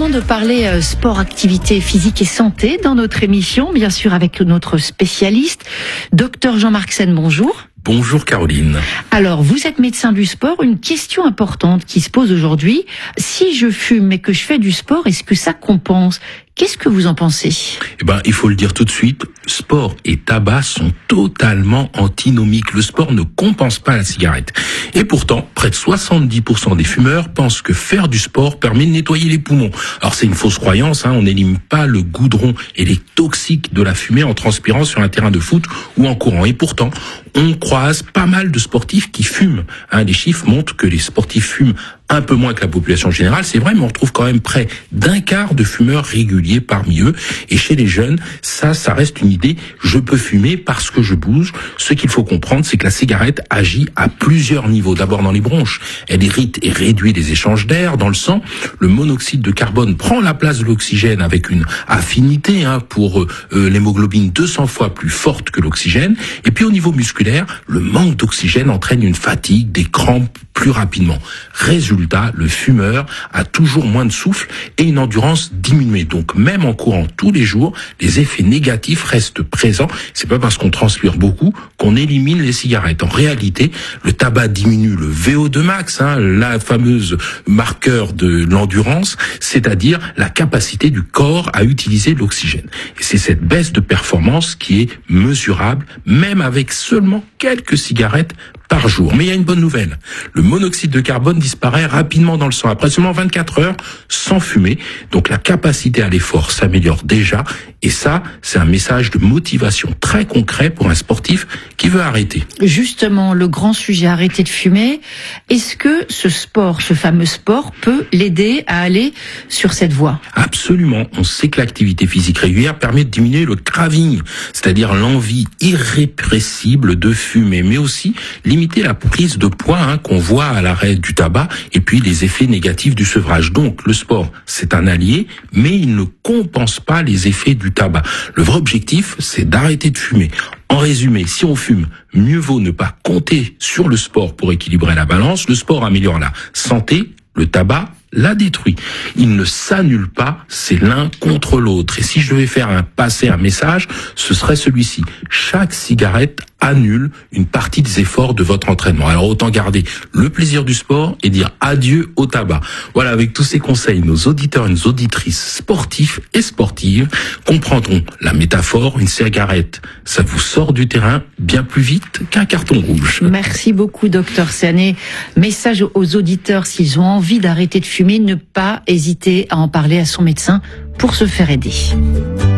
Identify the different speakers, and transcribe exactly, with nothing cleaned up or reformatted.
Speaker 1: moment de parler euh, sport, activité physique et santé dans notre émission, bien sûr avec notre spécialiste, docteur Jean-Marc Sen, bonjour.
Speaker 2: Bonjour Caroline.
Speaker 1: Alors, vous êtes médecin du sport. Une question importante qui se pose aujourd'hui. Si je fume et que je fais du sport, est-ce que ça compense ? Qu'est-ce que vous en pensez ?
Speaker 2: Eh ben, il faut le dire tout de suite, sport et tabac sont totalement antinomiques. Le sport ne compense pas la cigarette. Et pourtant, près de soixante-dix pour cent des fumeurs pensent que faire du sport permet de nettoyer les poumons. Alors c'est une fausse croyance, hein, on n'élimine pas le goudron et les toxiques de la fumée en transpirant sur un terrain de foot ou en courant. Et pourtant, on croise pas mal de sportifs qui fument. Hein, les chiffres montrent que les sportifs fument un peu moins que la population générale, c'est vrai, mais on retrouve quand même près d'un quart de fumeurs réguliers parmi eux. Et chez les jeunes, ça, ça reste une idée. Je peux fumer parce que je bouge. Ce qu'il faut comprendre, c'est que la cigarette agit à plusieurs niveaux. D'abord dans les bronches, elle irrite et réduit les échanges d'air dans le sang. Le monoxyde de carbone prend la place de l'oxygène avec une affinité hein, pour euh, l'hémoglobine deux cents fois plus forte que l'oxygène. Et puis au niveau musculaire, le manque d'oxygène entraîne une fatigue, des crampes plus rapidement. Résultat, le fumeur a toujours moins de souffle et une endurance diminuée. Donc même en courant tous les jours, les effets négatifs restent présents. C'est pas parce qu'on transpire beaucoup qu'on élimine les cigarettes. En réalité, le tabac diminue le V O deux max, hein, la fameuse marqueur de l'endurance, c'est-à-dire la capacité du corps à utiliser l'oxygène. Et c'est cette baisse de performance qui est mesurable, même avec seulement quelques cigarettes par jour. Mais il y a une bonne nouvelle. Le monoxyde de carbone disparaît rapidement dans le sang après seulement vingt-quatre heures sans fumer. Donc la capacité à l'effort s'améliore déjà. Et ça, c'est un message de motivation très concret pour un sportif qui veut arrêter.
Speaker 1: Justement, le grand sujet, arrêter de fumer. Est-ce que ce sport, ce fameux sport, peut l'aider à aller sur cette voie ?
Speaker 2: Absolument. On sait que l'activité physique régulière permet de diminuer le craving, c'est-à-dire l'envie irrépressible de fumer, mais aussi limiter la prise de poids hein, qu'on voit à l'arrêt du tabac et puis les effets négatifs du sevrage. Donc le sport, c'est un allié, mais il ne compense pas les effets du tabac. Le vrai objectif, c'est d'arrêter de fumer. En résumé, si on fume, mieux vaut ne pas compter sur le sport pour équilibrer la balance. Le sport améliore la santé, le tabac la détruit. Il ne s'annule pas, c'est l'un contre l'autre. Et si je devais faire un passer un message, ce serait celui-ci. Chaque cigarette annule une partie des efforts de votre entraînement. Alors autant garder le plaisir du sport et dire adieu au tabac. Voilà, avec tous ces conseils, nos auditeurs et nos auditrices sportifs et sportives comprendront la métaphore. Une cigarette, ça vous sort du terrain bien plus vite qu'un carton rouge.
Speaker 1: Merci beaucoup, docteur Sen. Message aux auditeurs, s'ils ont envie d'arrêter de fumer, ne pas hésiter à en parler à son médecin pour se faire aider.